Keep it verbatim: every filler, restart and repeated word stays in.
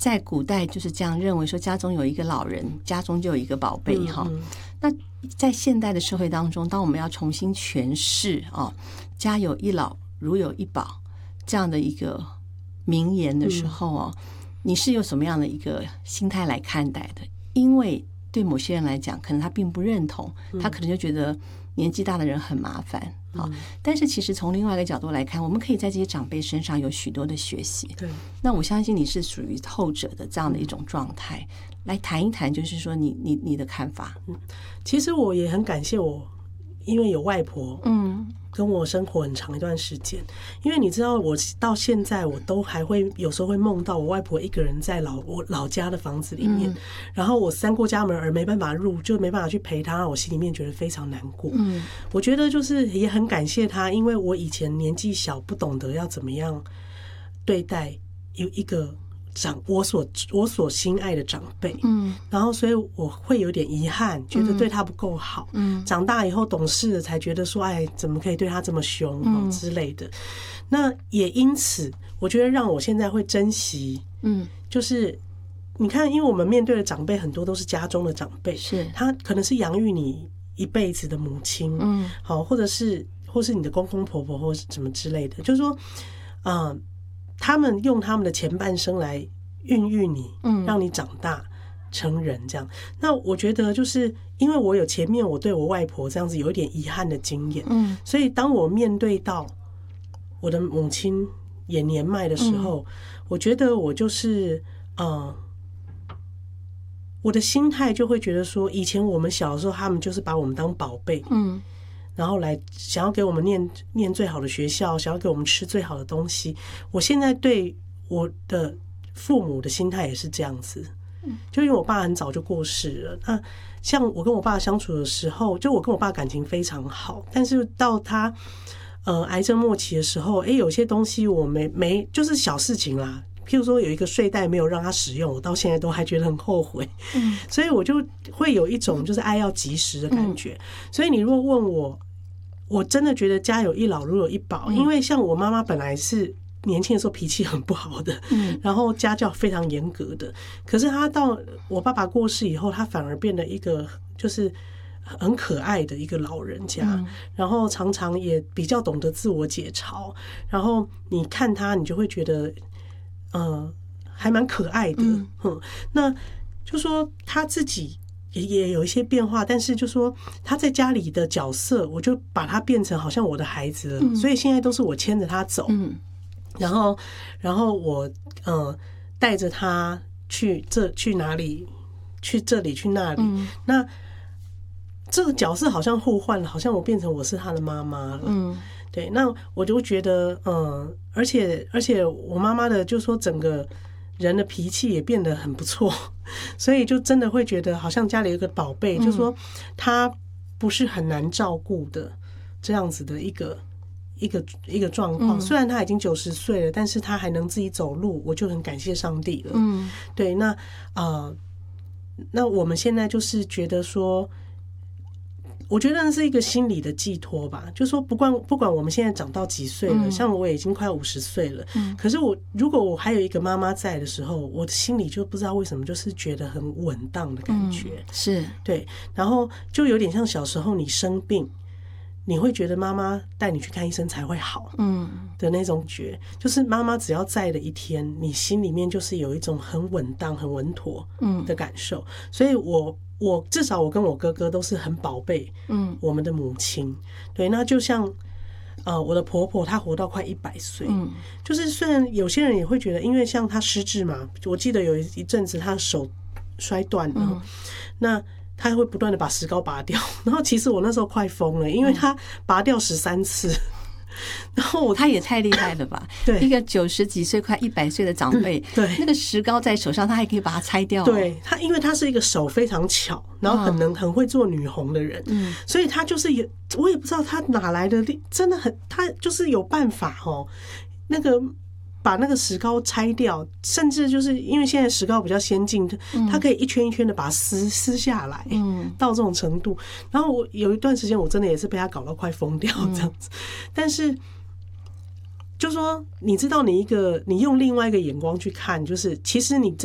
在古代就是这样认为，说家中有一个老人，家中就有一个宝贝哈。嗯嗯，那在现代的社会当中，当我们要重新诠释啊“家有一老，如有一宝”这样的一个名言的时候哦，嗯、你是有什么样的一个心态来看待的？因为对某些人来讲，可能他并不认同，他可能就觉得年纪大的人很麻烦。好，但是其实从另外一个角度来看，我们可以在这些长辈身上有许多的学习。对，那我相信你是属于后者的这样的一种状态，来谈一谈，就是说你你你的看法。 嗯，其实我也很感谢我，因为有外婆，嗯，跟我生活很长一段时间。因为你知道，我到现在我都还会有时候会梦到我外婆一个人在老我老家的房子里面，嗯、然后我三过家门而没办法入，就没办法去陪她，我心里面觉得非常难过。嗯，我觉得就是也很感谢她，因为我以前年纪小，不懂得要怎么样对待有一个长我所我所心爱的长辈，嗯，然后所以我会有点遗憾，觉得对他不够好，嗯，长大以后懂事了才觉得说，哎，怎么可以对他这么凶，嗯、之类的。那也因此，我觉得让我现在会珍惜，嗯，就是你看，因为我们面对的长辈很多都是家中的长辈，是他可能是养育你一辈子的母亲，嗯，好，或者是或是你的公公婆婆或什么之类的，就是说，嗯、呃。他们用他们的前半生来孕育你，嗯，让你长大成人这样。那我觉得就是因为我有前面我对我外婆这样子有一点遗憾的经验，嗯，所以当我面对到我的母亲也年迈的时候，嗯、我觉得我就是呃，我的心态就会觉得说，以前我们小的时候，他们就是把我们当宝贝，嗯。然后来想要给我们念念最好的学校，想要给我们吃最好的东西。我现在对我的父母的心态也是这样子，就因为我爸很早就过世了。那像我跟我爸相处的时候，就我跟我爸感情非常好，但是到他呃癌症末期的时候，哎，有些东西我没没就是小事情啦。譬如说有一个睡袋没有让他使用，我到现在都还觉得很后悔，嗯，所以我就会有一种就是爱要及时的感觉。嗯、所以你如果问我，我真的觉得家有一老如有一宝，嗯、因为像我妈妈本来是年轻的时候脾气很不好的，嗯，然后家教非常严格的，可是她到我爸爸过世以后，她反而变得一个就是很可爱的一个老人家，嗯、然后常常也比较懂得自我解嘲，然后你看她，你就会觉得。嗯，还蛮可爱的，嗯，嗯，那就说他自己也也有一些变化，但是就说他在家里的角色，我就把他变成好像我的孩子了，嗯、所以现在都是我牵着他走，嗯，然后然后我嗯带着他去这去哪里，去这里去那里，嗯、那这个角色好像互换了，好像我变成我是他的妈妈了，嗯。对，那我就觉得，嗯，而且而且我妈妈的就说整个人的脾气也变得很不错，所以就真的会觉得好像家里有个宝贝，嗯、就说他不是很难照顾的这样子的一个一个一个状况。嗯、虽然他已经九十岁了，但是他还能自己走路，我就很感谢上帝了。嗯，对，那呃，那我们现在就是觉得说。我觉得那是一个心理的寄托吧，就是说不管不管我们现在长到几岁了，嗯、像我已经快五十岁了，嗯、可是我如果我还有一个妈妈在的时候，我的心里就不知道为什么就是觉得很稳当的感觉，嗯、 是对，然后就有点像小时候你生病，你会觉得妈妈带你去看医生才会好，嗯的那种觉，就是妈妈只要在的一天，你心里面就是有一种很稳当、很稳妥的感受，嗯、所以我。我至少我跟我哥哥都是很宝贝，嗯，我们的母亲，对，那就像，呃，我的婆婆她活到快一百岁，嗯，就是虽然有些人也会觉得，因为像她失智嘛，我记得有一阵子她手摔断了，嗯、那她会不断的把石膏拔掉，然后其实我那时候快疯了，因为她拔掉十三次。然后他也太厉害了吧！ 对， 一个九十几岁、快一百岁的长辈，对，那个石膏在手上，他还可以把它拆掉。 对他，因为他是一个手非常巧，然后很能、很会做女红的人，嗯，所以他就是也，我也不知道他哪来的力，真的很，他就是有办法哦，那个。把那个石膏拆掉，甚至就是因为现在石膏比较先进，它可以一圈一圈的把它撕撕下来，嗯，到这种程度。然后我有一段时间，我真的也是被他搞到快疯掉这样子。但是，就说你知道，你一个你用另外一个眼光去看，就是其实你。